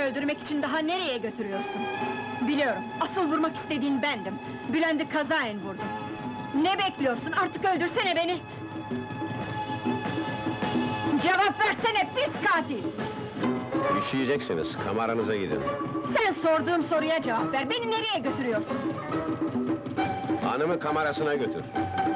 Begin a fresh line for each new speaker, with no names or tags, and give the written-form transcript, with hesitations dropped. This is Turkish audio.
öldürmek için daha nereye götürüyorsun? Biliyorum, asıl vurmak istediğin bendim. Bülent'i kazaen vurdum. Ne bekliyorsun? Artık öldürsene beni! Cevap versene, pis katil!
Üşüyeceksiniz, kameranıza gidin.
Sen sorduğum soruya cevap ver, beni nereye götürüyorsun?
Hanımı kamerasına götür.